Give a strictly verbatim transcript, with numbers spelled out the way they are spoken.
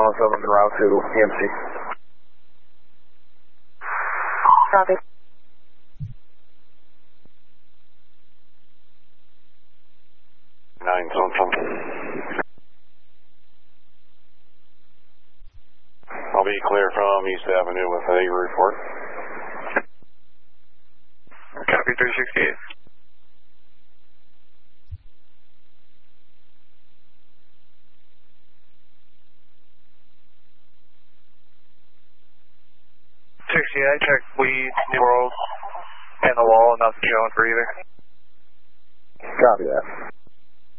one seven en route to E M C. Copy. nine something. I'll be clear from East Avenue with a report. Copy three sixty-eight. sixty-eight, check lead, New World, and the wall, nothing showing for either. Copy that.